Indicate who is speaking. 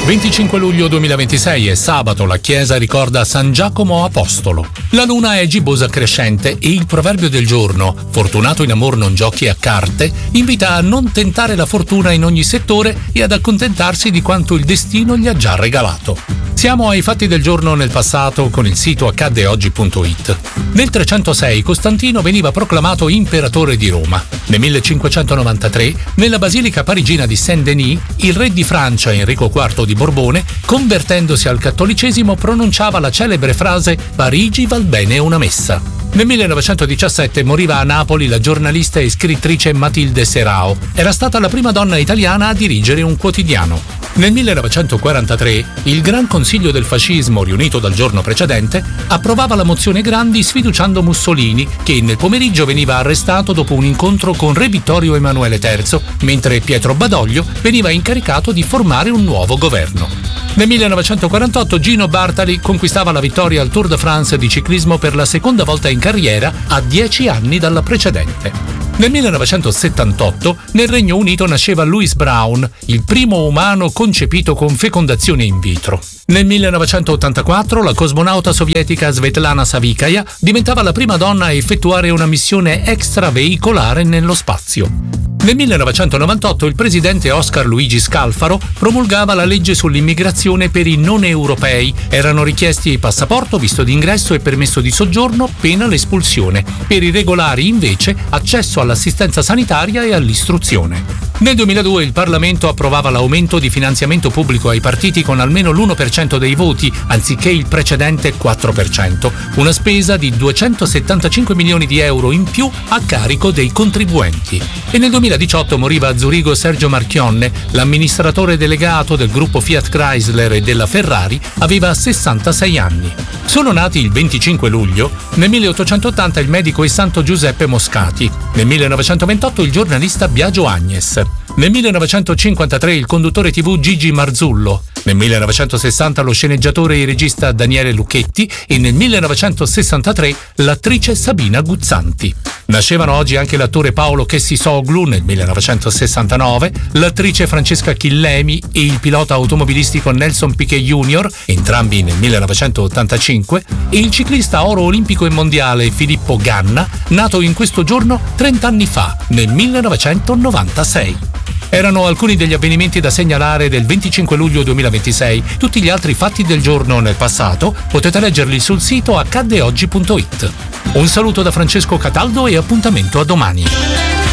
Speaker 1: 25 luglio 2026 è sabato, la chiesa ricorda San Giacomo Apostolo. La luna è gibbosa crescente e il proverbio del giorno, fortunato in amor non giochi a carte, invita a non tentare la fortuna in ogni settore e ad accontentarsi di quanto il destino gli ha già regalato. Siamo ai fatti del giorno nel passato con il sito accaddeoggi.it. Nel 306 Costantino veniva proclamato imperatore di Roma. Nel 1593, nella basilica parigina di Saint-Denis, il re di Francia Enrico IV di Borbone, convertendosi al cattolicesimo, pronunciava la celebre frase «Parigi val bene una messa». Nel 1917 moriva a Napoli la giornalista e scrittrice Matilde Serao. Era stata la prima donna italiana a dirigere un quotidiano. Nel 1943 il Gran Consiglio del Fascismo, riunito dal giorno precedente, approvava la mozione Grandi sfiduciando Mussolini, che nel pomeriggio veniva arrestato dopo un incontro con Re Vittorio Emanuele III, mentre Pietro Badoglio veniva incaricato di formare un nuovo governo. Nel 1948 Gino Bartali conquistava la vittoria al Tour de France di ciclismo per la seconda volta in carriera a 10 anni dalla precedente. Nel 1978 nel Regno Unito nasceva Louis Brown, il primo umano concepito con fecondazione in vitro. Nel 1984 la cosmonauta sovietica Svetlana Savikaia diventava la prima donna a effettuare una missione extraveicolare nello spazio. Nel 1998 il presidente Oscar Luigi Scalfaro promulgava la legge sull'immigrazione per i non europei. Erano richiesti passaporto, visto d'ingresso e permesso di soggiorno, pena l'espulsione. Per i regolari, invece, accesso all'assistenza sanitaria e all'istruzione. Nel 2002 il Parlamento approvava l'aumento di finanziamento pubblico ai partiti con almeno l'1% dei voti, anziché il precedente 4%, una spesa di 275 milioni di euro in più a carico dei contribuenti. E nel 2018 moriva a Zurigo Sergio Marchionne, l'amministratore delegato del gruppo Fiat Chrysler e della Ferrari, aveva 66 anni. Sono nati il 25 luglio, nel 1880 il medico e santo Giuseppe Moscati, nel 1928 il giornalista Biagio Agnes, nel 1953 il conduttore TV Gigi Marzullo, nel 1960 lo sceneggiatore e regista Daniele Lucchetti e nel 1963 l'attrice Sabina Guzzanti. Nascevano oggi anche l'attore Paolo Kessisoglu nel 1969, l'attrice Francesca Chillemi e il pilota automobilistico Nelson Piquet Jr., entrambi nel 1985, e il ciclista oro olimpico e mondiale Filippo Ganna, nato in questo giorno 30 anni fa, nel 1996. Erano alcuni degli avvenimenti da segnalare del 25 luglio 2026. Tutti gli altri fatti del giorno nel passato potete leggerli sul sito accaddeoggi.it. Un saluto da Francesco Cataldo e appuntamento a domani.